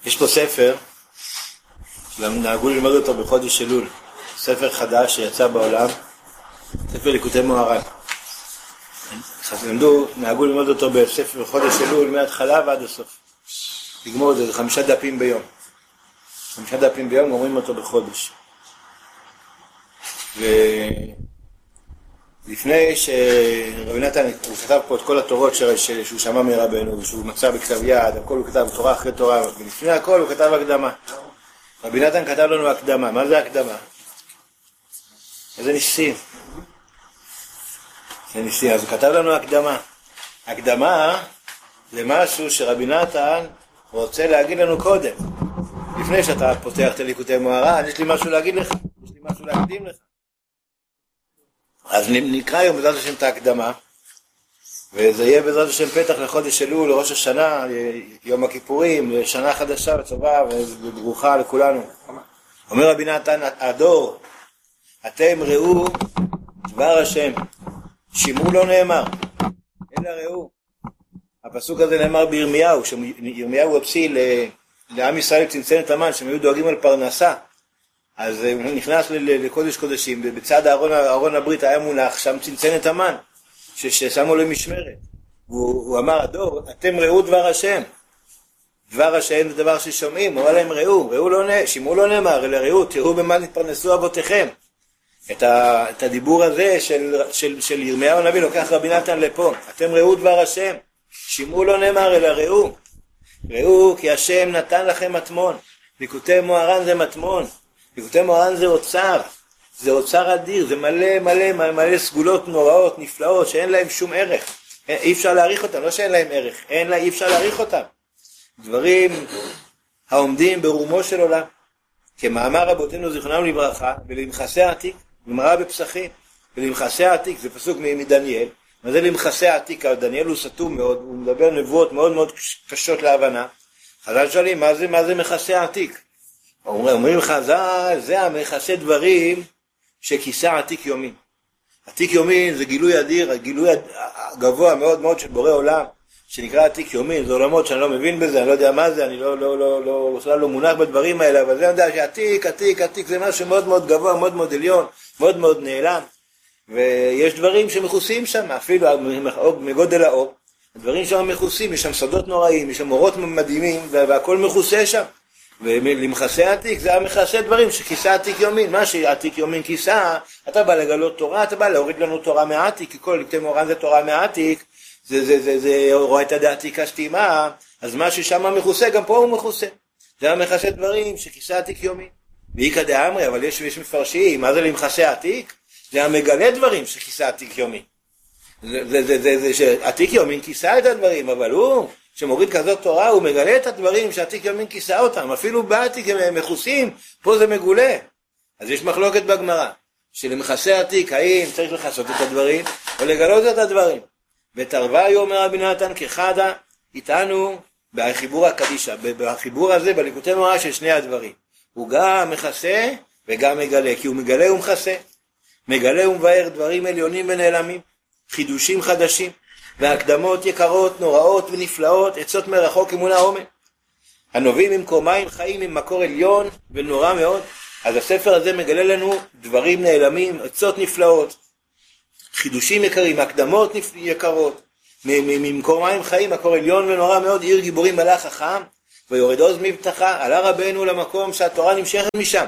יש פה ספר, נהגו ללמוד אותו בחודש אלול, ספר חדש שיצא בעולם, ספר ליקוטי מוהר"ן. נהגו ללמוד אותו בספר בחודש אלול מההתחלה ועד הסוף. לגמור את זה, 5 דפים ביום. 5 דפים ביום גומרים אותו בחודש. ולפני שרבי נתן, הוא כתב פה את כל התורות שהוא שמע מרבנו, שהוא מצא בכתב יד, הכל הוא כתב תורה אחרי תורה, ולפני הכל הוא כתב הקדמה. רבי נתן כתב לנו הקדמה. מה זה הקדמה? איזה ניסים. זה ניסים. אז הוא כתב לנו הקדמה. הקדמה זה משהו שרבי נתן רוצה להגיד לנו קודם. לפני שאתה פותח את ליקוטי מוהר"ן, יש לי משהו להגיד לך, יש לי משהו להקדים לך. אז נקרא היום בעזרת השם את ההקדמה, וזה יהיה בעזרת השם פתח לחודש אלול, לראש השנה, יום הכיפורים, לשנה חדשה וטובה וברוכה לכולנו. אומר רבי נתן, הדור, אתם ראו דבר השם, שימעו לא נאמר, אלא ראו. הפסוק הזה נאמר בירמיהו, שירמיהו הוציא לעם ישראל צנצנת המן, שהם היו דואגים על פרנסה. אז הוא נכנס לקודש קודשים, ובצד ארון הברית היה מונח שם צנצנת המן, ששמו לו משמרת. הוא אמר, הדור, אתם ראו דבר השם. דבר השם זה דבר ששומעים, הוא אמר להם ראו, שימעו לא נאמר, אלא ראו, תראו במה נתפרנסו אבותיכם. את הדיבור הזה של ירמיהו הנביא לוקח רבי נתן לפה, אתם ראו דבר השם, שימעו לא נאמר, אלא ראו. ראו כי השם נתן לכם מטמון, ליקוטי מוהר"ן זה מטמון. ליקוטי מוהר"ן זה אוצר, זה אוצר אדיר, זה מלא סגולות נוראות, נפלאות, שאין להם שום ערך. אי אפשר להעריך אותם, לא שאין להם ערך, אי אפשר להעריך אותם. דברים העומדים ברומו של עולם. כמאמר רבותינו זיכרונם לברכה, ולמחסה העתיק, גמרא בפסחים, ולמחסה העתיק, זה פסוק מדניאל. מה זה למחסה העתיק? דניאל הוא סתום מאוד, הוא מדבר נבואות מאוד מאוד קשות להבנה. חז"ל שואלים, מה זה מחסה העתיק? אומרים חז"ל, זה המכסה דברים שכיסה עתיק יומין. עתיק יומין זה גילוי אדיר, הגילוי הגבוה מאוד מאוד של בורא עולם, שנקרא עתיק יומין. זה עולמות שאני לא מבין בזה, אני לא יודע מה זה, אני לא מונח בדברים האלה, אבל זה יודע שעתיק זה משהו מאוד מאוד גבוה, מאוד מאוד עליון, מאוד מאוד נעלם. ויש דברים שמכוסים שם, אפילו מגודל האור. הדברים שם מכוסים, יש שם סודות נוראים, יש שם אורות מדהימים, והכל מכוסה שם. ולמחסה עתיק, זה המכסה דברים שכיסה עתיק יומין. מה שעתיק יומין כיסה, אתה בא לגלות תורה, אתה בא להוריד לנו תורה מעתיק, כי כל ליקוטי מוהר"ן זה תורה מעתיק, זה רואה את הדעתיק השתימה, אז מה ששם מכוסה, גם פה הוא מכוסה. זה המכסה דברים שכיסה עתיק יומין. ואיקא דאמרי, אבל יש מפרשים, מה זה למחסה עתיק? זה המגלה דברים שכיסה עתיק יומין. זה שעתיק יומין כיסה את הדברים, אבל הוא שמוריד כזאת תורה, הוא מגלה את הדברים שעתיק יומין כיסה אותם, אפילו בעתיק הם מכוסים, פה זה מגולה. אז יש מחלוקת בגמרא, שלמכסה עתיק, האם צריך לכסות את הדברים, או לגלות את הדברים. ותרווה אומר רבי נתן כחדה, איתנו בחיבור הקדישה, בחיבור הזה, בליקוטי מוהר"ן של שני הדברים. הוא גם מכסה וגם מגלה, כי הוא מגלה ומכסה. מגלה ומבאר דברים עליונים ונעלמים, חידושים חדשים, והקדמות יקרות, נוראות ונפלאות, עצות מרחוק אמונה עומק. הנובעים ממקור מים חיים עם מקור עליון ונורא מאוד. אז הספר הזה מגלה לנו דברים נעלמים, עצות נפלאות, חידושים יקרים, הקדמות יקרות, ממקור מים חיים, מקור עליון ונורא מאוד, עיר גיבורים מלאך חכם, ויורד עוז מבטחה, עלה רבנו למקום שהתורה נמשכת משם.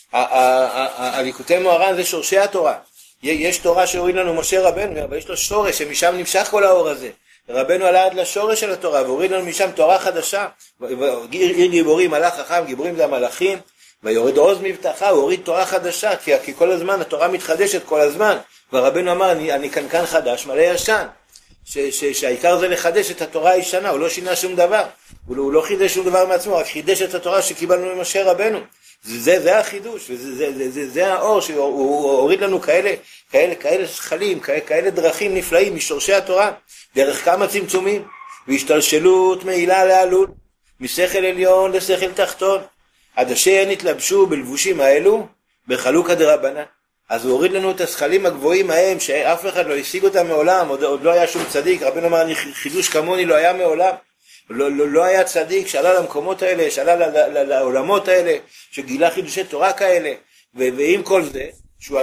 הליקוטי מוהר"ן זה שורשי התורה. יש תורה שהוריד לנו משה רבנו, אבל יש לו שורש שמשם נמשך כל האור הזה. רבנו עלה עד לשורש של התורה, והוריד לנו משם תורה חדשה. עיר גיבורים, מלאך חכם, גיבורים זה המלאכים, ויורד עוז מבטחה, הוא הוריד תורה חדשה, כי כל הזמן התורה מתחדשת כל הזמן. ורבנו אמר, אני קנקן חדש, מלא ישן. שהעיקר זה לחדש את התורה הישנה, הוא לא שינה שום דבר. הוא לא חידש שום דבר מעצמו, רק חידש את התורה שקיבלנו ממשה רבנו. זה החידוש, וזה האור שהוא הוריד לנו כאלה שכלים, כאלה דרכים נפלאים משורשי התורה, דרך כמה צמצומים, והשתלשלות מעילה לעלול, משכל עליון לשכל תחתון, עד אשר נתלבשו בלבושים האלו בחלוקה דרבנן. אז הוא הוריד לנו את השכלים הגבוהים ההם, שאף אחד לא השיג אותם מעולם, עוד לא היה שום צדיק. רבנו אמר, חידוש כמוני לא היה מעולם. לא היה צדיק שעלה למקומות האלה, שעלה לעולמות האלה, שגילה חידושי תורה כאלה, ועם כל זה, שהוא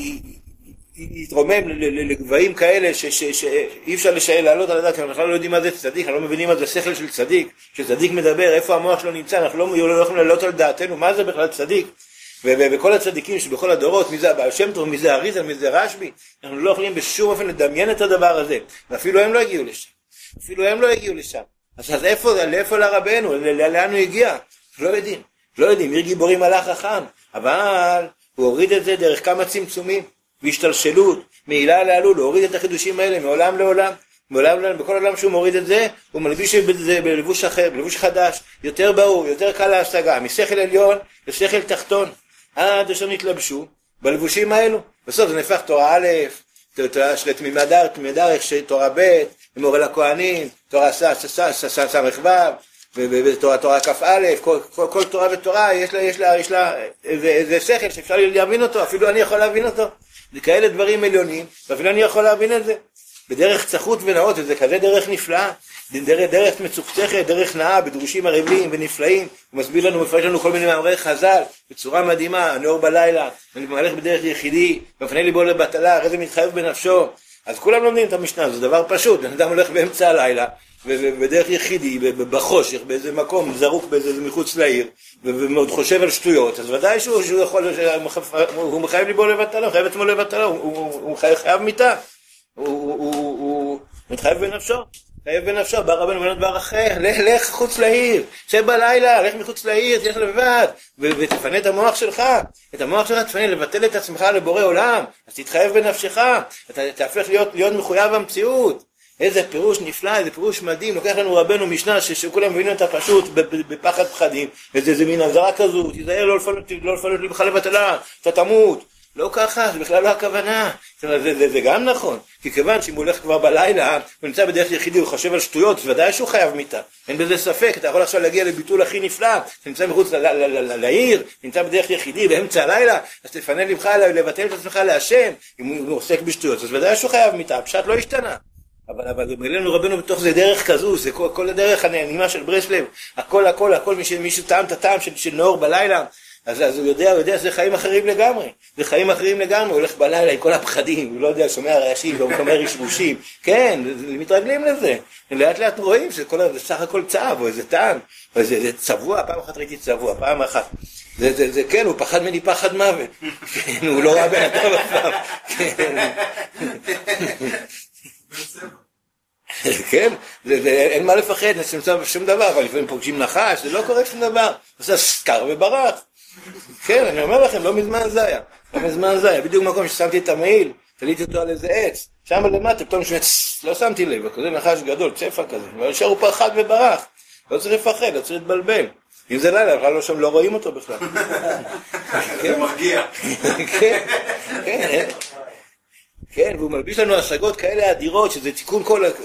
יתרומם לגבהים כאלה שאי אפשר לעלות על הדעת, כי אנחנו לא יודעים מה זה צדיק, אנחנו לא מבינים מה זה שכל של צדיק, שצדיק מדבר, איפה המוח שלו נמצא, אנחנו לא יכולים לעלות על דעתנו, מה זה בכלל צדיק, וכל הצדיקים שבכל הדורות, מי זה הבעל שם טוב, מי זה אריזל, מי זה רשב"י, אנחנו לא יכולים בשום אופן לדמיין את הדבר הזה, ואפילו הם לא הגיעו לשם, אז לאיפה לרבנו, לאן הוא הגיע? לא יודעים, עיר גיבורים הלך חכם, אבל הוא הוריד את זה דרך כמה צמצומים, והשתלשלות, מעילה לעלול, הוא הוריד את החידושים האלה מעולם לעולם, בכל עולם שהוא מוריד את זה, הוא מלביש את זה בלבוש אחר, בלבוש חדש, יותר ברור, יותר קל להשגה, משכל עליון לשכל תחתון, עד אשר נתלבשו בלבושים האלו. בסוף זה נהפך תורה א', תורה של תמימי דרך, תורה ב', מורה לכהנים, תורה סמ"ך ו', תורה כ"א, כל תורה ותורה יש לה איזה שכל שאפשר להבין אותו, אפילו אני יכול להבין אותו. זה כאלה דברים עליונים, ואפילו אני יכול להבין את זה. בדרך צחות ונאות, וזה כזה דרך נפלאה, דרך מצוחצחת, דרך נאה, בדרושים ערבים ונפלאים. הוא מסביר לנו, מפרש לנו כל מיני מאמרי חז"ל, בצורה מדהימה, הנאור בלילה, אני מהלך בדרך יחידי, מפנה ליבו לבטלה, הרי זה מתחייב בנפשו. אז כולם לומדים את המשנה, זה דבר פשוט, בן אדם הולך באמצע הלילה, ובדרך יחידי, בחושך, באיזה מקום, זרוק באיזה מחוץ לעיר, ומאוד חושב על שטויות, אז ודאי שהוא יכול, הוא מחייב ליבו לבטלה, הוא חייב עצמו לבטלה, הוא חייב מיתה, הוא מתחייב בנפשו, בא רבנו בנות בר אחר, לך חוץ לעיר, שב בלילה, לך מחוץ לעיר, תלך לבד, ותפנה את המוח שלך, תפנה, לבטל את עצמך לבורא עולם, אז תתחייב בנפשך, אתה תהפך להיות מחויב המציאות. איזה פירוש נפלא, איזה פירוש מדהים, לוקח לנו רבנו משנה שכולם מבינים אותה פשוט בפחד פחדים, וזה מין עזרה כזו, תיזהר לא לפנות לבך לבטלה, אתה תמות. לא ככה, זה בכלל לא הכוונה. זה גם נכון, כי כיוון שאם הוא הולך כבר בלילה, הוא נמצא בדרך יחידי, הוא חושב על שטויות, אז ודאי שהוא חייב מיתה. אין בזה ספק, אתה יכול עכשיו להגיע לביטול הכי נפלא, אתה נמצא מחוץ לעיר, נמצא בדרך יחידי, באמצע הלילה, אז תפנה לבך לבטל את עצמך להשם, אם הוא עוסק בשטויות, אז ודאי שהוא חייב מיתה, הפשט לא השתנה. אבל מילאנו רבנו בתוך זה דרך כזו, זה כל הדרך הנעימה של ברסלב, הכל, מישהו טעם את הטעם של נאור בלילה, אז הוא יודע שזה חיים אחרים לגמרי, הוא הולך בלילה עם כל הפחדים, הוא לא יודע, שומע רעשים, הוא שומע רשרושים, כן, מתרגלים לזה, לאט לאט רואים שזה סך הכל צעב, או איזה טעם, או איזה צבוע, פעם אחת ראיתי צבוע, פעם אחת, זה כן, הוא פחד ממני פחד מוות, הוא לא ראה בן אדם אף כן, אין מה לפחד, נצמצם שום דבר, אבל לפעמים פוגשים נחש, זה לא קורה שום דבר, עושה סקר וברח. כן, אני אומר לכם, לא מזמן זה היה, בדיוק מקום ששמתי את המעיל, תליתי אותו על איזה עץ, שם למטה, פתאום לא שמתי לב, כזה נחש גדול, צפה כזה, והשאר הוא פחד וברח, לא צריך לפחד, לא צריך להתבלבל. אם זה לילה, בכלל לא שם, לא רואים אותו בכלל. זה מרגיע. כן, והוא מלביש לנו השגות כאלה אדירות, שזה תיקון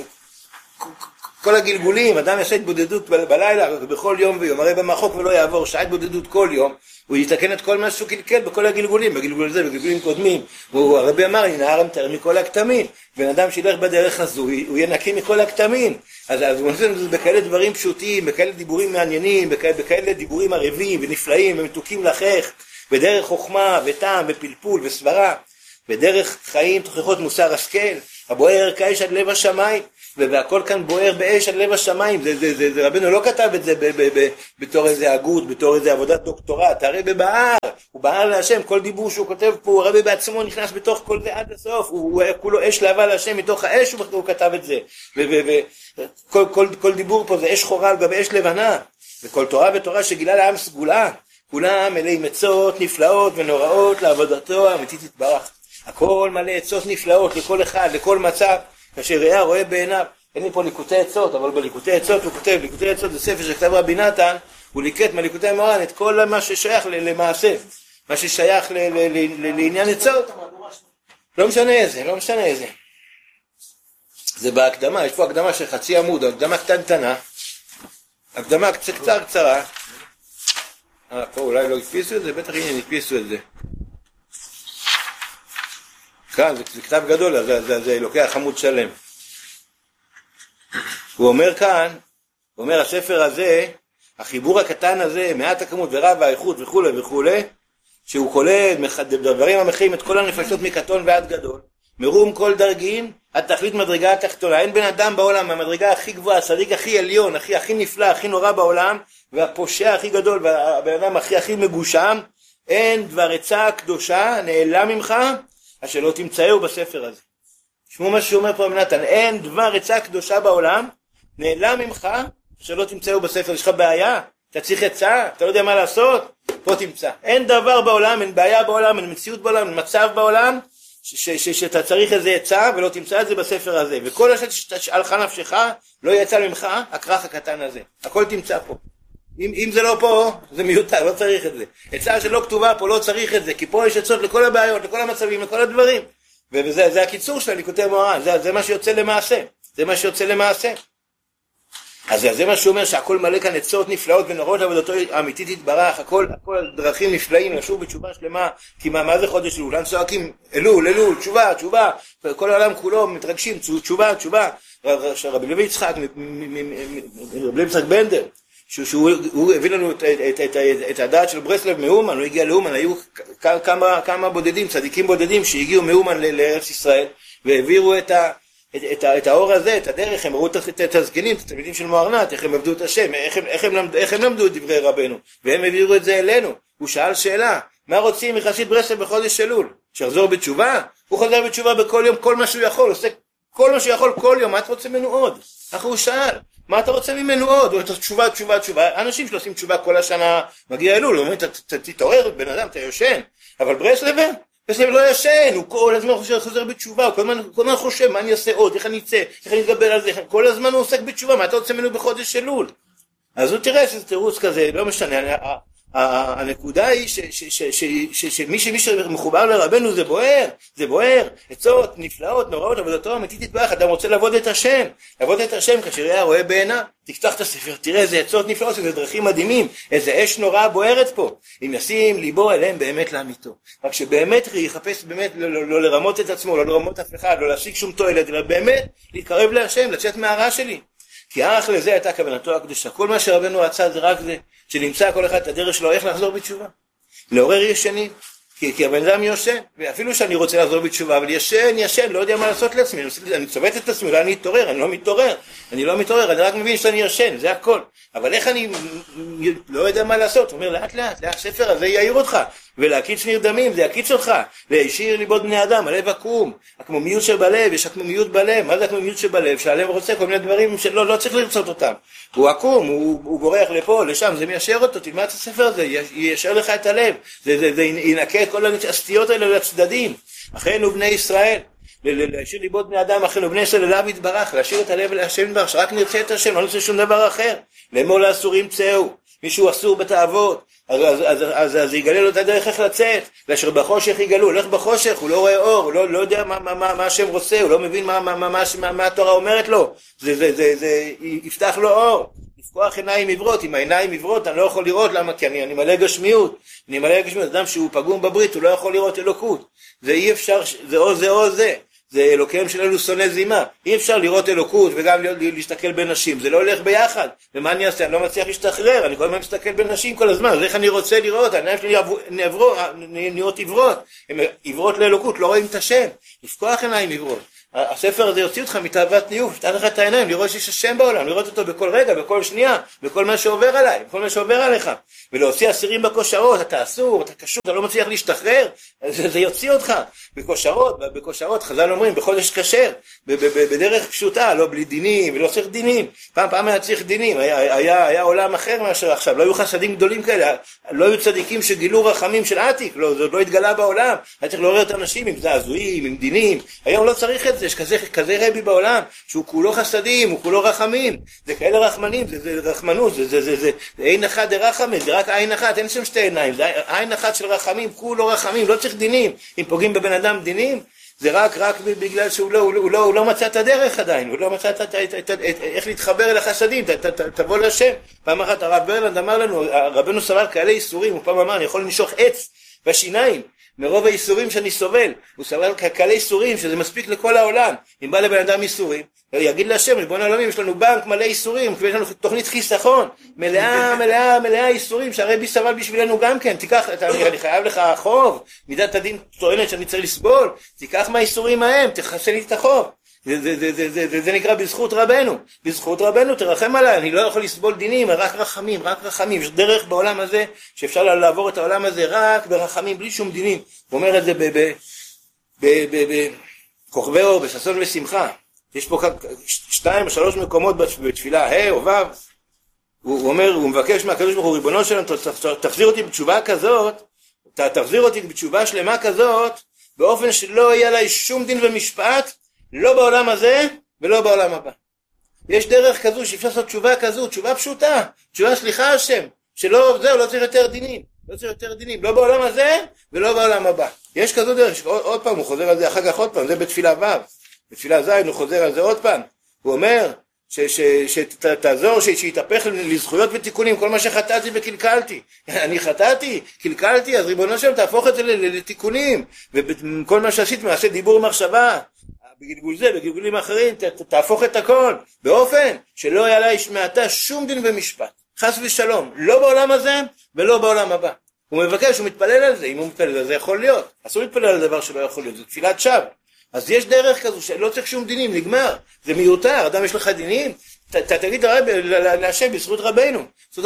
כל הגלגולים, אדם יעשה התבודדות בלילה, בכל יום ויום, הרי במחוק ולא יעבור, שעה התבודדות כל יום, הוא יתקן את כל מה שהוא קלקל בכל הגלגולים, בגלגול הזה, בגלגולים קודמים, הרבי אמר, נער המתאר מכל הכתמים, בן אדם שילך בדרך הזו, הוא יהיה נקי מכל הכתמים, אז הוא נותן את זה בכאלה דברים פשוטים, בכאלה דיבורים מעניינים, בכאלה דיבורים ערבים ונפלאים ומתוקים לחך, בדרך חוכמה וטעם ופלפול וסברה, בדרך חיים תוכחות מוסר השכל, הבוער כאש עד לב השמיים, והכל כאן בוער באש עד לב השמיים, זה רבנו לא כתב את זה בתור איזה הגות, בתור איזה עבודת דוקטורט, הרבי בער, הוא בער להשם, כל דיבור שהוא כותב פה, הרבי בעצמו נכנס בתוך כל זה עד הסוף, הוא היה כולו אש להבה להשם, מתוך האש הוא כתב את זה, וכל דיבור פה זה אש חורה על גבי אש לבנה, וכל תורה ותורה שגילה לעם סגולה, כולם מלאים עצות נפלאות ונוראות לעבודתו האמיתית יתברך. הכל מלא עצות נפלאות לכל אחד, לכל מצב, כאשר ראה רואה בעיניו. אין לי פה ליקוטי עצות, אבל בליקוטי עצות הוא כותב, ליקוטי עצות זה ספר שכתב רבי נתן, הוא ליקט מליקוטי מורן את כל מה ששייך למעשה, מה ששייך לעניין עצות. לא משנה איזה. זה בהקדמה, יש פה הקדמה של חצי עמוד, הקדמה קטנטנה, הקדמה קצרה, פה אולי לא הדפיסו את זה, בטח הנה הדפיסו את זה. כאן, זה כתב גדול, זה לוקח עמוד שלם. הוא אומר כאן, הוא אומר, הספר הזה, החיבור הקטן הזה, מעט הכמות ורב האיכות וכו' וכו', שהוא כולל דברים המכילים את כל הנפשות מקטון ועד גדול, מרום כל דרגין, עד תכלית מדרגה התחתונה. אין בן אדם בעולם, המדרגה הכי גבוהה, הצדיק הכי עליון, הכי נפלא, הכי נורא בעולם, והפושע הכי גדול, והבן אדם הכי מגושם, אין דבר עצה קדושה, נעלם ממך, אשר לא תמצאהו בספר הזה. תשמעו מה שהוא אומר פה נתן, אין דבר עצה קדושה בעולם, נעלם ממך, אשר לא תמצאהו בספר. יש לך בעיה? אתה צריך עצה? אתה לא יודע מה לעשות? פה תמצא. אין דבר בעולם, אין בעיה בעולם, אין מציאות בעולם, אין מצב בעולם, שאתה צריך איזה עצה ולא תמצא את זה בספר הזה. וכל השאלה שתשאל לך נפשך, לא יצא ממך הכרך הקטן הזה. הכל תמצא פה. אם זה לא פה, זה מיותר, לא צריך את זה. עצה שלא כתובה פה, לא צריך את זה, כי פה יש עצות לכל הבעיות, לכל המצבים, לכל הדברים. וזה הקיצור של הליקוטי מוהר"ן, זה מה שיוצא למעשה. זה מה שיוצא למעשה. אז זה מה שהוא אומר, שהכל מלא כאן עצות נפלאות ונוראות, עבודתו אמיתית יתברך, הכל דרכים נפלאים, לשוב בתשובה שלמה. כי מה זה חודש אלול? כולם צועקים אלול, תשובה, כל העולם כולו מתרגשים, תשובה. רבי לוי יצחק בנדר, שהוא הביא לנו את הדעת של ברסלב מאומן, הוא הגיע לאומן, היו כמה בודדים, צדיקים בודדים שהגיעו מאומן לארץ ישראל, והעבירו את האור הזה, את הדרך, הם ראו את הזקנים, את התלמידים של מוהר"ן, איך הם עבדו את השם, איך הם למדו את דברי רבנו, והם העבירו את זה אלינו. הוא שאל שאלה, מה רוצים מחסיד ברסלב בחודש אלול? שיחזור בתשובה? הוא חוזר בתשובה בכל יום, כל מה שהוא יכול, עושה כל מה שהוא יכול כל יום. מה אתה רוצה ממנו עוד? איך הוא שאל? מה אתה רוצה ממנו עוד? הוא תשובה. אנשים שעושים תשובה כל השנה, מגיע אלול, אומרים, תתעורר, בן אדם, אתה יושן. אבל ברסלב לא ישן, הוא כל הזמן חוזר בתשובה, הוא כל הזמן חושב, מה אני אעשה עוד, איך אני אצא, איך אני אתגבר על זה, כל הזמן הוא עוסק בתשובה, מה אתה רוצה ממנו בחודש אלול? אז הוא תראה שזה תירוץ כזה, לא משנה, הנקודה היא שמי שמחובר לרבנו זה בוער, עצות נפלאות, נוראות, עבודתו אמיתית יתברך. אדם רוצה לעבוד את השם, כאשר היה רואה בעיניו, תפתח את הספר, תראה איזה עצות נפלאות, איזה דרכים מדהימים, איזה אש נוראה בוערת פה, אם ישים ליבו אליהם באמת לאמיתו. רק שבאמת יחפש באמת לא לרמות את עצמו, לא לרמות אף אחד, לא להשיג שום תועלת, אלא באמת להתקרב להשם, לצאת מהרע שלי. כי אך לזה הייתה כוונתו הקדושה. כל מה שרבנו רצה זה רק זה, שנמצא כל אחד את הדרך שלו איך לחזור בתשובה. לעורר ישנים, כי הבן אדם יושן, ואפילו שאני רוצה לחזור בתשובה, אבל ישן, לא יודע מה לעשות לעצמי, אני צובט את עצמי, אולי אני אתעורר, אני לא מתעורר, אני רק מבין שאני ישן, זה הכל. אבל איך אני לא יודע מה לעשות? הוא אומר, לאט, הספר הזה יעיר אותך, ולהקיץ נרדמים, זה יקיץ אותך, להישיר ליבות בני אדם, הלב עקום, הקמומיות שבלב, יש הקמומיות בלב. מה זה הקמומיות שבלב? שהלב רוצה כל מיני דברים שלא צריך לרצות אותם. הוא עקום, הוא בורח לפה, לשם, זה מיישר אותו, תלמד את הספר הזה, יישר לך את הלב, זה ינקה את כל הסטיות האלה לצדדים. אחינו בני ישראל, להשאיר ליבות בני אדם, אחינו בני ישראל אליו יתברך, להשאיר את הלב להשם יתברך, שרק נרצה את השם, לא נרצה שום דבר אחר. לאמור לאסורים צאו, מישהו אסור בתאוות, אז יגלה לו את הדרך איך לצאת, לאשר בחושך יגלו, הולך בחושך, הוא לא רואה אור, הוא לא יודע מה השם רוצה, הוא לא מבין מה התורה אומרת לו, זה יפתח לו אור. לפקוח עיניים עברות, עם העיניים עברות אני לא יכול לראות, למה? כי אני מלא גשמיות, אדם שהוא פגום בברית, הוא לא יכול לראות אלוקות, זה אי אפשר, זה או זה, זה אלוקיהם של אלו שונא זימה, אי אפשר לראות אלוקות וגם להסתכל בנשים, זה לא הולך ביחד. ומה אני אעשה? אני לא מצליח להשתחרר, אני כל הזמן מסתכל בנשים כל הזמן, אז איך אני רוצה לראות? העיניים שלי נהיות עברות, הן עברות לאלוקות, לא רואים את השם. לפקוח עיניים עברות, הספר הזה יוציא אותך מתאוות ניאוף, יפתח לך את העיניים, לראות שיש השם בעולם, לראות אותו בכל רגע, בכל שנייה, בכל מה שעובר עליי, בכל מה שעובר עליך, ולהוציא אסירים בכושרות, אתה אסור, אתה קשור, אתה לא מצליח להשתחרר, זה יוציא אותך, בכושרות, חז"ל אומרים, בחודש כשר, בדרך פשוטה, לא בלי דינים, ולא צריך דינים, פעם היה צריך דינים, היה עולם אחר מאשר עכשיו, לא היו חסדים גדולים כאלה, לא היו צדיקים שגילו רחמים של עתיק, זה לא התגלה בעולם, היה צריך לעורר את האנשים עם זעזועים, עם דינים, היום לא צריך את זה, יש כזה רבי בעולם, שהוא כולו חסדים, הוא כולו רחמים, זה כאלה רחמנים, זה רחמנות, זה עין אחת דרחמה, זה רק עין אחת, אין שם שתי עיניים, זה עין אחת של רחמים, כולו רחמים, לא צריך דינים. אם פוגעים בבן אדם דינים, זה רק בגלל שהוא לא מצא את הדרך עדיין, הוא לא מצא איך להתחבר אל החסדים, תבוא לשם. פעם אחת הרב ברלנד אמר לנו, רבנו סבל כאלה איסורים, הוא פעם אמר, אני יכול למשוך עץ בשיניים, מרוב האיסורים שאני סובל. הוא סובל כקלי איסורים, שזה מספיק לכל העולם. אם בא לבן אדם איסורים, יגיד להשם, ריבון העולמים, יש לנו בנק מלא איסורים, יש לנו תוכנית חיסכון, מלאה איסורים, שהרבי סבל בשבילנו גם כן. תיקח, אני חייב לך חוב, מידת הדין טוענת שאני צריך לסבול, תיקח מהאיסורים ההם, תחסן לי את החוב. זה נקרא בזכות רבנו. בזכות רבנו תרחם עליי, אני לא יכול לסבול דינים, רק רחמים. יש דרך בעולם הזה שאפשר לעבור את העולם הזה רק ברחמים, בלי שום דינים. הוא אומר את זה בכוכבי אור, בששון ושמחה. יש פה 2 או 3 מקומות בתפילה, או וו. הוא אומר, הוא מבקש מהקדוש ברוך הוא, ריבונו שלנו, תחזיר אותי בתשובה כזאת, תחזיר אותי בתשובה שלמה כזאת, באופן שלא יהיה לה שום דין ומשפט, לא בעולם הזה ולא בעולם הבא. יש דרך כזו שאפשר לעשות תשובה כזו, תשובה פשוטה, תשובה סליחה השם, שלא, זהו, לא צריך יותר דינים, לא בעולם הזה ולא בעולם הבא. יש כזו דרך, עוד פעם הוא חוזר על זה אחר כך עוד פעם, זה בתפילה ו', בתפילה ז' הוא חוזר על זה עוד פעם, הוא אומר שתעזור, שיתהפך לזכויות ותיקונים, כל מה שחטאתי וקלקלתי, אני חטאתי, קלקלתי, אז ריבונו שלם תהפוך את זה לתיקונים, וכל מה שעשית מעשה דיבור מחשבה, בגלגול זה, בגלגולים אחרים, תהפוך את הכל, באופן שלא יעלה מעתה שום דין ומשפט, חס ושלום, לא בעולם הזה ולא בעולם הבא. הוא מבקש, הוא מתפלל על זה, אם הוא מתפלל על זה יכול להיות, אסור להתפלל על דבר שלא יכול להיות, זה תפילת שווא. אז יש דרך כזו שלא צריך שום דינים, נגמר, זה מיותר, אדם יש לך דינים, תגיד להשם בזכות רבנו,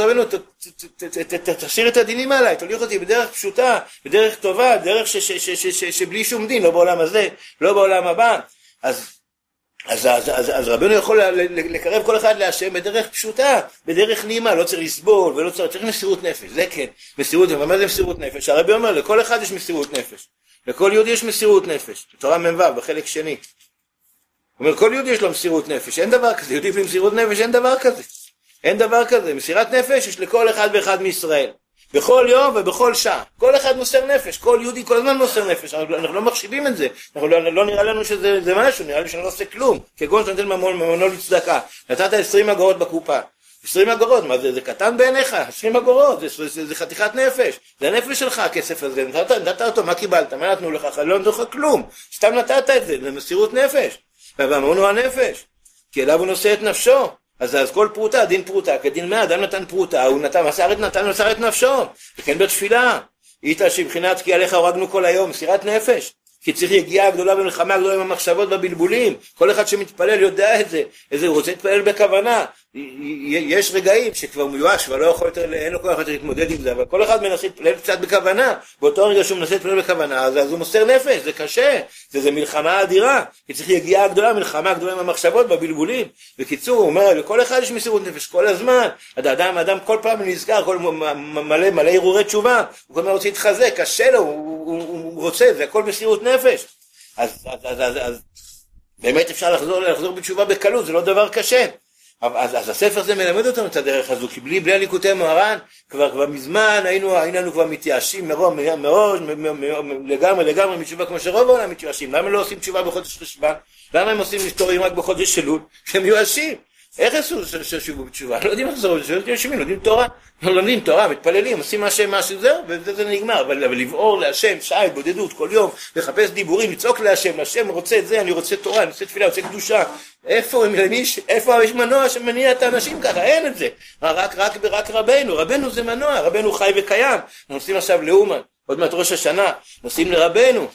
תשאיר את הדינים עליי, תוליך אותי בדרך פשוטה, בדרך טובה, דרך שבלי שום דין, לא בעולם הזה, לא בעולם הבא. אז רבנו יכול לקרב כל אחד להשם בדרך פשוטה, בדרך נעימה, לא צריך לסבול ולא צריך מסירות נפש, זה כן, מסירות נפש. מה זה מסירות נפש? הרבי אומר, לכל אחד יש מסירות נפש, לכל יהודי יש מסירות נפש, תורה מ"ו בחלק שני. הוא אומר, כל יהודי יש לו מסירות נפש, אין דבר כזה, יהודי בלי מסירות נפש, אין דבר כזה, מסירת נפש יש לכל אחד ואחד מישראל, בכל יום ובכל שעה, כל אחד מוסר נפש, כל יהודי כל הזמן מוסר נפש, אנחנו לא מחשיבים את זה, לא נראה לנו שזה משהו, נראה לי שאני לא עושה כלום, כגון שנותן ממונו לצדקה, נתת 20 אגורות בקופה, 20 אגורות, מה זה קטן בעיניך? 20 אגורות, זה חתיכת נפש, זה הנפש שלך הכסף הזה, נתת אותו, מה קיבלת? מה נתנו לך? לא נתנו לך כלום, סתם נתת את זה, זה מסירות נפש, ואמרנו הנפש, כי אליו הוא נושא את נפשו, אז כל פרוטה, דין פרוטה, כדין 100, אדם נתן פרוטה, הוא מסר את נפשו, וכן בתפילה, איתה שבחינת כי עליך הורגנו כל היום, מסירת נפש, כי צריך יגיעה גדולה במלחמה גדולה עם המחשבות והבלבולים, כל אחד שמתפלל יודע את זה, הוא רוצה להתפלל בכוונה, יש רגעים שכבר מיואש ולא יכול יותר, אין לו כל אחד להתמודד עם זה, אבל כל אחד מנסה להתפלל קצת בכוונה, באותו רגע שהוא מנסה להתפלל בכוונה, אז הוא מוסר נפש, זה קשה, זה מלחמה אדירה, כי צריך יגיעה גדולה, מלחמה גדולה עם המחשבות והבלבולים. בקיצור, הוא אומר, לכל אחד יש מסירות נפש, כל הזמן, אדם כל פעם נזכר, מלא הרהורי תשובה, הוא אומר, רוצה להתחזק, קשה לו, הוא רוצה, זה הכל מסירות נפש. אז באמת אפשר לחזור בתשובה בקלות, זה לא דבר קשה. אז הספר הזה מלמד אותנו את הדרך הזו, כי בלי הליקוטי מוהר"ן, כבר מזמן היינו כבר מתייאשים מאוד, לגמרי מתשובה כמו שרוב העולם מתייאשים. למה לא עושים תשובה בחודש חשוון? למה הם עושים תורים רק בחודש אלול? הם מיואשים. איך עשו ששובו בתשובה? לא יודעים לחזור בתשובה, לומדים תורה, מתפללים, עושים משהו זהו, וזה נגמר. אבל לבעור להשם, שעה, בודדות, כל יום, לחפש דיבורים, לצעוק להשם רוצה את זה, אני רוצה תורה, אני רוצה תפילה, אני רוצה קדושה. איפה יש מנוע שמניע את האנשים ככה? אין את זה. רק רבנו זה מנוע, רבנו חי וקיים. אנחנו נוסעים עכשיו לאומן, עוד מעט ראש השנה, נוסעים לרבנו.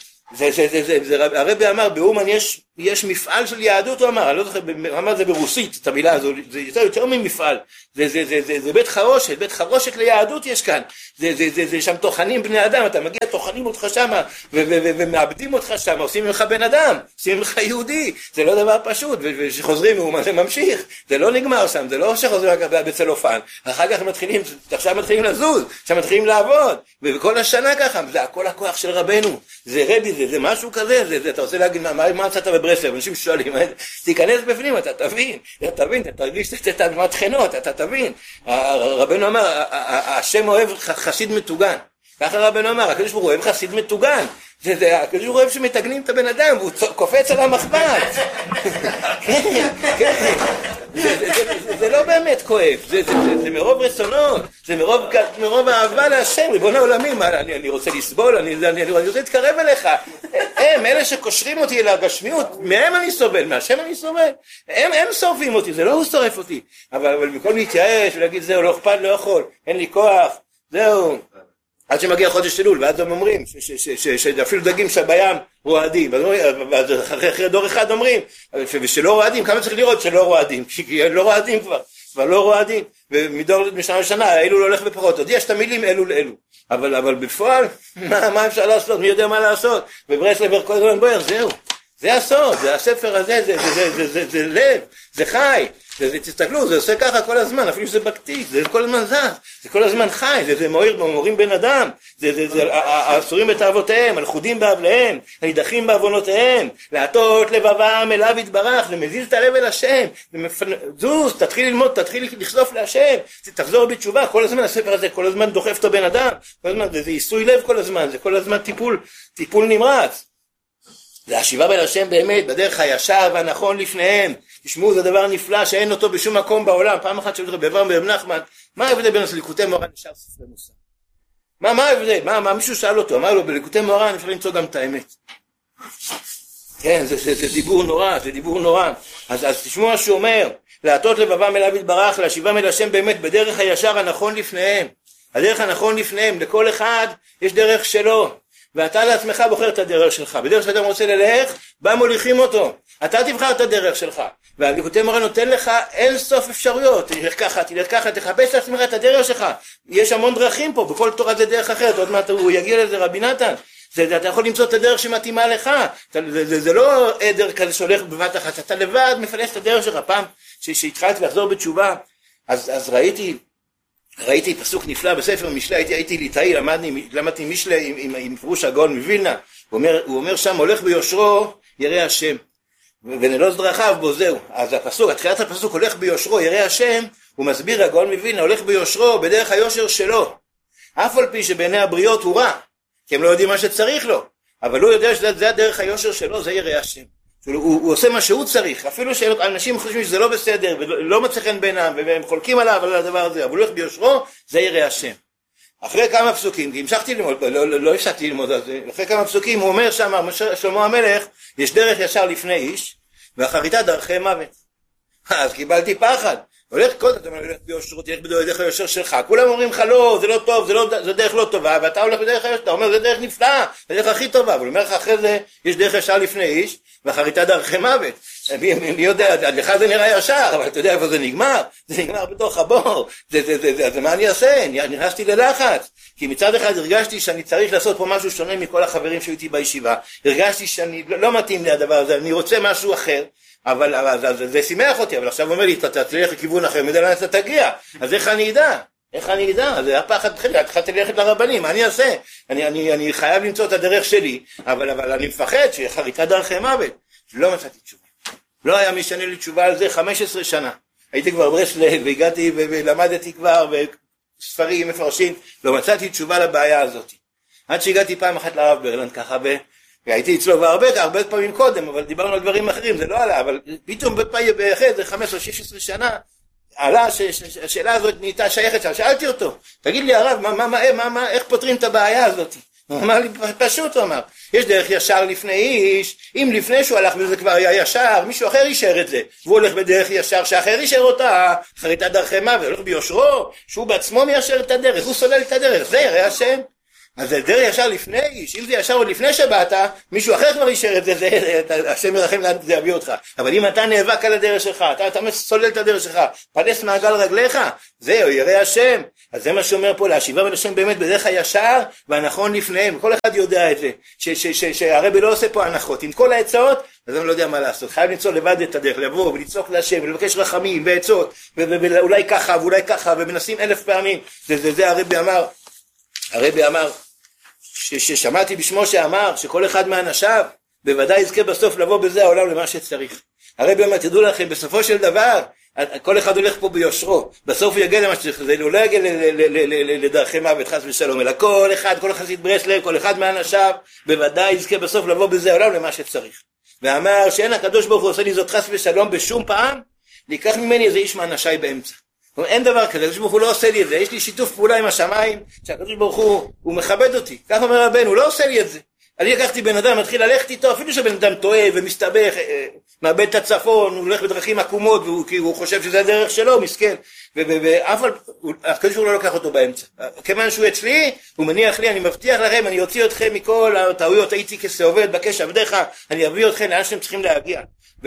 הרבי אמר, באומן יש מפעל של יהדות, הוא אמר, אני לא זוכר, הוא אמר זה ברוסית, את המילה הזו, זה יותר ממפעל, זה בית חרושת ליהדות יש כאן, זה שם תוכנים בני אדם, אתה מגיע, תוכנים אותך שם, ומאבדים אותך שם, עושים ממך בן אדם, עושים ממך יהודי, זה לא דבר פשוט, ושחוזרים מאומן זה ממשיך, זה לא נגמר שם, זה לא שחוזרים בצלופן, אחר כך עכשיו מתחילים לזוז, עכשיו מתחילים לעבוד, וכל השנה ככה, זה הכל הכוח של רבנו, זה רבי, זה משהו כזה, אתה רוצה להגיד, מה מצאת בברסלב? אנשים שואלים, תיכנס בפנים, אתה תבין, אתה תרגיש את המטחנות, אתה תבין. רבנו אמר, השם אוהב חסיד מטוגן, ככה רבנו אמר, הקדוש ברוך הוא אוהב חסיד מטוגן. הקדוש ברוך הוא אוהב שמתגנים את הבן אדם, והוא קופץ על המחבת. כן, כן. זה לא באמת כואב, זה מרוב רצונות, זה מרוב אהבה להשם, ריבון העולמים, אני רוצה לסבול, אני רוצה להתקרב אליך. הם, אלה שקושרים אותי אל הגשמיות, מהם אני סובל, מהשם אני סובל. הם שורפים אותי, זה לא הוא שורף אותי. אבל במקום להתייאש ולהגיד זהו, לא אכפת, לא יכול, אין לי כוח, זהו. עד שמגיע חודש אלול, ואז הם אומרים שאפילו דגים שבים רועדים, אז אחרי דור אחד אומרים ושלא רועדים, כמה צריך לראות שלא רועדים, כי לא רועדים כבר לא רועדים, ומדור משנה לשנה אלול הולך בפחות, עוד יש את המילים אלול אלו, אבל בפועל מה אפשר לעשות, מי יודע מה לעשות, וברסלב כל הזמן בוער, זהו, זה הסוד, זה הספר הזה, זה לב, זה חי, תסתכלו, זה עושה ככה כל הזמן, אפילו שזה בקטיק, זה כל הזמן זז, זה כל הזמן חי, זה מורים בן אדם, זה אסורים בתאוותיהם, הלכודים באבליהם, הנידחים בעוונותיהם, להטות לבבם אליו יתברך, זה מזיז את הלב אל השם, זוז, תתחיל ללמוד, תתחיל לחשוף להשם, תחזור בתשובה, כל הזמן הספר הזה, כל הזמן דוחף את הבן אדם, כל הזמן, זה ייסוי לב כל הזמן, זה כל הזמן טיפול נמרץ. זה השיבה בין השם באמת, בדרך הישר והנכון לפניהם. תשמעו, זה דבר נפלא שאין אותו בשום מקום בעולם. פעם אחת שאומרים לך בעבר ברב נחמן, מה ההבדל בין ליקוטי מוהר"ן לשאר ספרי מוסר? מה ההבדל? מישהו שאל אותו, אמר לו, בליקוטי מוהר"ן אפשר למצוא גם את האמת. כן, זה דיבור נורא, זה דיבור נורא. אז תשמעו מה שהוא אומר, להטות לבבם אליו יתברך, להשיבם אל השם באמת, בדרך הישר הנכון לפניהם. הדרך הנכון לפניהם, לכל אחד יש דרך שלו. ואתה לעצמך בוחר את הדרך שלך, בדרך שאתה רוצה ללך, בה מוליכים אותו, אתה תבחר את הדרך שלך, והליקוטי מוהר"ן נותן לך אין סוף אפשרויות, תלך ככה, תחפש לעצמך את הדרך שלך, יש המון דרכים פה, בכל תורה זה דרך אחרת, עוד מעט הוא יגיע לזה רבי נתן, אתה יכול למצוא את הדרך שמתאימה לך, זה לא עדר כזה שהולך בבת אחת, אתה לבד מפלס את הדרך שלך, פעם שהתחלתי לחזור בתשובה, אז ראיתי פסוק נפלא בספר משלי, הייתי ליטאי, למדתי משלי עם פירוש הגאון מווילנה, הוא אומר שם, הולך ביושרו ירא השם, ונלוז דרכיו בו, זהו. אז הפסוק, התחילת הפסוק, הולך ביושרו ירא השם, הוא מסביר הגאון מווילנה, הולך ביושרו בדרך היושר שלו, אף על פי שבעיני הבריות הוא רע, כי הם לא יודעים מה שצריך לו, אבל הוא יודע שזה הדרך היושר שלו, זה ירא השם. הוא עושה מה שהוא צריך, אפילו שאנשים חושבים שזה לא בסדר, ולא מצא חן בעיניהם, והם חולקים עליו על הדבר הזה, אבל הוא הולך ביושרו, זה ירא השם. אחרי כמה פסוקים, כי המשכתי ללמוד, לא הפסקתי ללמוד על זה, אחרי כמה פסוקים הוא אומר שם, שלמה המלך, יש דרך ישר לפני איש, ואחריתה דרכי מוות. אז קיבלתי פחד, הולך קודם, אתה הולך ביושרו, תלך בדרך היושר שלך, כולם אומרים לך לא, זה לא טוב, זה דרך לא טובה, ואתה הולך בדרך היושר, אתה אומר זה דרך נפלאה, זה דרך הכי טובה, אבל הוא אומר לך אחרי זה, יש דרך ישר לפני איש, ואחריתה דרכי מוות. מי יודע, לך זה נראה ישר, אבל אתה יודע איפה זה נגמר? זה נגמר בתוך הבור, אז מה אני אעשה? נכנסתי ללחץ, כי מצד אחד הרגשתי שאני צריך לעשות פה משהו שונה מכל החברים שהייתי בישיבה, הרגשתי שאני לא מתאים לי הדבר הזה, אני רוצה משהו אחר, אבל זה שימח אותי, אבל עכשיו הוא אומר לי, אתה תלך לכיוון אחר, מדי לאן אתה תגיע, אז איך אני אדע? זה היה פחד תחיל, התחלתי ללכת לרבנים, מה אני אעשה? אני חייב למצוא את הדרך שלי, אבל אני מפחד שחריטה דרכי מוות. לא מצאתי תשובה. לא היה משנה לי תשובה על זה 15 שנה. הייתי כבר ברסלב, והגעתי ולמדתי כבר, וספרים מפרשים, לא מצאתי תשובה לבעיה הזאת. עד שהגעתי פעם אחת לרב ברלנד ככה, והייתי אצלו הרבה פעמים קודם, אבל דיברנו על דברים אחרים, זה לא עלה, אבל פתאום אחרי זה 15-16 שנה, עלה שהשאלה הזאת נהייתה שייכת שם, שאלתי אותו, תגיד לי הרב, איך פותרים את הבעיה הזאת? הוא אמר לי פשוט, הוא אמר, יש דרך ישר לפני איש, אם לפני שהוא הלך וזה כבר היה ישר, מישהו אחר יישר את זה, והוא הולך בדרך ישר שאחר יישר אותה, אחריתה דרכי מוות, הולך ביושרו, שהוא בעצמו מיישר את הדרך, הוא סולל את הדרך, זה ירא השם. אז זה דרך ישר לפני איש, אם זה ישר עוד לפני שבאת, מישהו אחר כבר יישר את זה, השם ירחם לאן זה יביא אותך. אבל אם אתה נאבק על הדרך שלך, אתה סולל את הדרך שלך, פלס מעגל רגליך, זהו, ירא השם. אז זה מה שאומר פה, להשיבה בין השם באמת בדרך הישר והנכון לפניהם. כל אחד יודע את זה, שהרבי לא עושה פה הנחות. עם כל העצות, אז אני לא יודע מה לעשות. חייב למצוא לבד את הדרך, לבוא ולצעוק להשם, ולבקש רחמים ועצות, ואולי ככה ואולי ככה, ומנסים 1000 פעמים. זה הרבי אמר, ששמעתי בשמו שאמר, שכל אחד מאנשיו, בוודאי יזכה בסוף לבוא בזה העולם למה שצריך. הרבי אומר, תדעו לכם, בסופו של דבר, כל אחד הולך פה ביושרו, בסוף הוא יגיע למה שצריך, הוא לא יגיע לדרכי מוות חס ושלום, אלא כל אחד חסיד ברסלב, כל אחד מאנשיו, בוודאי יזכה בסוף לבוא בזה העולם למה שצריך. ואמר שאין הקדוש ברוך הוא עושה לי זאת חס ושלום בשום פעם, לקח ממני איזה איש מאנשיי באמצע. אין דבר כזה, הקדוש ברוך הוא לא עושה לי את זה, יש לי שיתוף פעולה עם השמיים, שהקדוש ברוך הוא מכבד אותי, כך אומר רבנו, הוא לא עושה לי את זה. אני לקחתי בן אדם, מתחיל ללכת איתו, אפילו שבן אדם טועה ומסתבך, מאבד את הצפון, הוא הולך בדרכים עקומות, והוא חושב שזה הדרך שלו, מסכן, ואף על הקדוש ברוך הוא לא לקח אותו באמצע. כיוון שהוא אצלי, הוא מניח לי, אני מבטיח לכם, אני אוציא אתכם מכל הטעויות, הייתי כסעובד, בקש עבדיך, אני אביא אתכם לאן שאתם צריכים להגיע.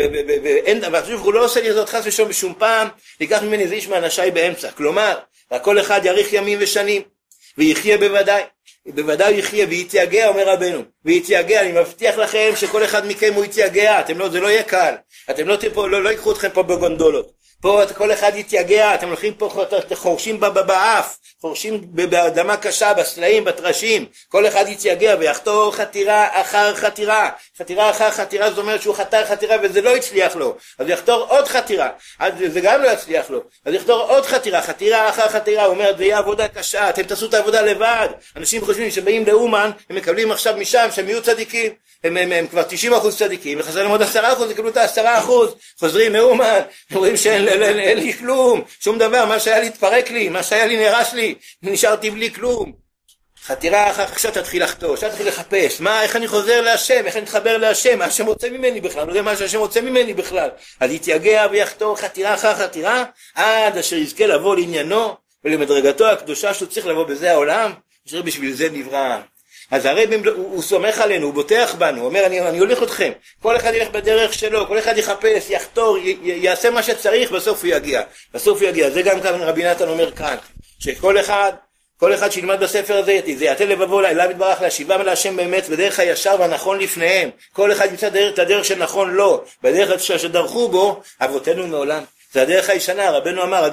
והקדוש ברוך הוא לא עושה לי זאת חס ושלום בשום פעם, לקח ממני איזה איש מאנשיי באמצע. כלומר, כל אחד יאריך ימים ושנים, ויחיה בוודאי יחיה ויתייגע, אומר רבנו, ויתייגע, אני מבטיח לכם שכל אחד מכם הוא יתייגע, זה לא יהיה קל, אתם לא ייקחו אתכם פה בגונדולות, פה כל אחד יתייגע, אתם הולכים פה, חורשים באף, חורשים באדמה קשה, בסלעים, בתרשים, כל אחד יתייגע ויחתור חתירה אחר חתירה, חתירה אחר חתירה, זאת אומרת שהוא חתר חתירה וזה לא הצליח לו, אז יחתור עוד חתירה, אז זה גם לא יצליח לו, אז יחתור עוד חתירה, חתירה אחר חתירה, הוא אומר זה יהיה עבודה קשה, אתם תעשו את העבודה לבד, אנשים חושבים שבאים לאומן, הם מקבלים עכשיו משם שהם יהיו צדיקים, הם כבר 90% צדיקים, וחסר להם עוד 10%, יקבלו את 10%, חוזרים מאומן, רואים שאין לי כלום, שום דבר, מה שהיה לי התפרק לי, מה שהיה לי נרש לי, נשארתי בלי כלום. חתירה אחר עכשיו תתחיל לחתור, עכשיו תתחיל לחפש, איך אני חוזר להשם, איך אני מתחבר להשם, מה השם רוצה ממני בכלל, לא יודע מה שהשם רוצה ממני בכלל, אז יתייגע ויחתור חתירה אחר חתירה, עד אשר יזכה לבוא לעניינו, ולמדרגתו הקדושה שהוא צריך לבוא בזה העולם, אשר בשביל זה נברא. אז הרב הוא סומך עלינו, הוא בוטח בנו, הוא אומר אני הולך אתכם, כל אחד ילך בדרך שלו, כל אחד יחפש, יחתור, יעשה מה שצריך, בסוף הוא יגיע, זה גם כאן רבי נתן אומר כאן, שכל אחד שילמד בספר הזה, זה יעתה לבבו אליו יתברך להשיבם אל השם באמת, בדרך הישר והנכון לפניהם, כל אחד ימצא את הדרך שנכון לו, בדרך שדרכו בו, אבותינו מעולם. זה הדרך הישנה, רבנו אמר,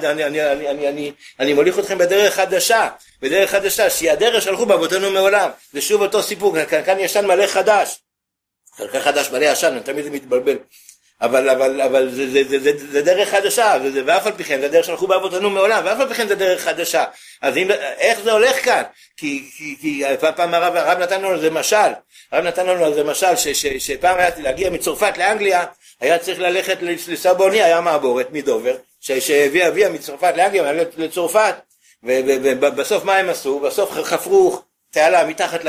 אני מוליך אתכם בדרך חדשה, שהיא הדרך שהלכו באבותינו מעולם. זה שוב אותו סיפור, כאן ישן מלא חדש. חדש מלא ישן, תמיד זה מתבלבל. אבל זה דרך חדשה, ואף על פי כן, זה דרך שהלכו באבותינו מעולם, ואף על פי כן זה דרך חדשה. אז איך זה הולך כאן? כי פעם הרב נתן לנו איזה משל, שפעם היה להגיע מצרפת לאנגליה, היה צריך ללכת לנסוע באונייה, היה מעבורת מדובר, שהביאה מצרפת לאנגליה, לצרפת, ובסוף מה הם עשו? בסוף חפרו תעלה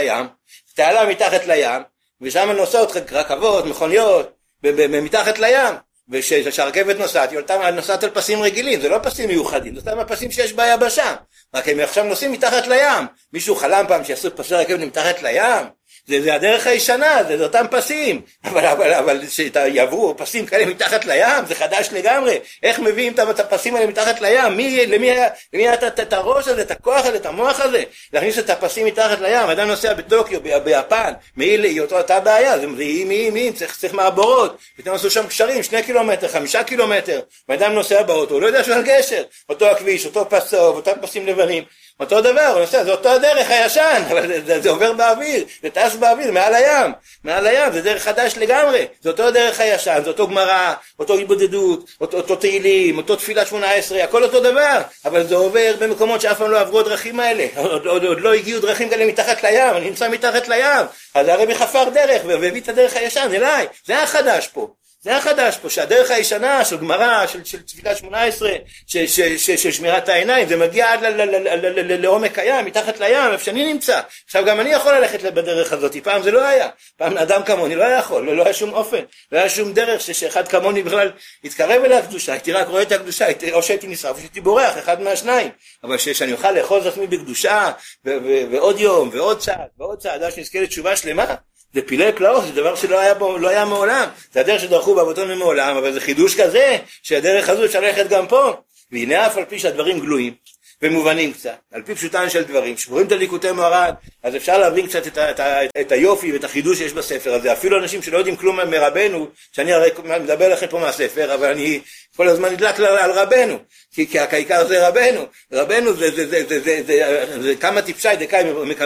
מתחת לים, ושם נוסעות רכבות, מכוניות, מתחת לים, וכשהרכבת נוסעת, היא נוסעת על פסים רגילים, זה לא פסים מיוחדים, זה סתם הפסים שיש ביבשה, רק הם עכשיו נוסעים מתחת לים, מישהו חלם פעם שיעשו פסי רכבת מתחת לים? זה הדרך הישנה, זה אותם פסים, אבל שיעברו פסים כאלה מתחת לים, זה חדש לגמרי, איך מביאים את הפסים האלה מתחת לים, למי היה את הראש הזה, את הכוח הזה, את המוח הזה, להכניס את הפסים מתחת לים, אדם נוסע בטוקיו, ביפן, אותה בעיה, זה צריך מעבורות, פתאום עשו שם קשרים, 2 קילומטר, 5 קילומטר, ואדם נוסע באוטו, הוא לא יודע שהוא על גשר, אותו הכביש, אותו פסוב, אותם פסים לבנים, אותו דבר, הוא נוסע, זה אותו הדרך הישן, אבל זה עובר באוויר, זה טס באוויר, מעל הים, זה דרך חדש לגמרי, זה אותו דרך הישן, זה אותו גמרא, אותו התבודדות, אותו תהילים, אותו תפילה 18, הכל אותו דבר, אבל זה עובר במקומות שאף פעם לא עברו הדרכים האלה, עוד לא הגיעו דרכים כאלה מתחת לים, אני נמצא מתחת לים, אז הרבי חפר דרך והביא את הדרך הישן אליי, זה החדש פה, שהדרך הישנה של גמרא, של תפילה 18, של שמירת העיניים, זה מגיע עד לעומק הים, מתחת לים, איפה שאני נמצא. עכשיו גם אני יכול ללכת בדרך הזאת, פעם זה לא היה, פעם אדם כמוני לא היה יכול, לא היה שום אופן, לא היה שום דרך שאחד כמוני בכלל יתקרב אל הקדושה, הייתי רק רואה את הקדושה, או שהייתי נשרף, או שהייתי בורח, אחד מהשניים, אבל שאני אוכל לאחוז עצמי בקדושה, ועוד יום, ועוד צעד, עד שנזכה לתשובה שלמה, זה פילי פלאות, זה דבר שלא היה מעולם, זה הדרך שדרכו באבותינו מעולם, אבל זה חידוש כזה, שהדרך הזו אפשר ללכת גם פה, והנה אף על פי שהדברים גלויים, ומובנים קצת, על פי פשוטן של דברים, שקוראים את הליקוטי מוהר"ן, אז אפשר להבין קצת את היופי ואת החידוש שיש בספר הזה, אפילו אנשים שלא יודעים כלום מרבנו, שאני הרי מדבר לכם פה מהספר, אבל אני כל הזמן נדלק על רבנו, כי העיקר זה רבנו זה כמה טיפשי דקאי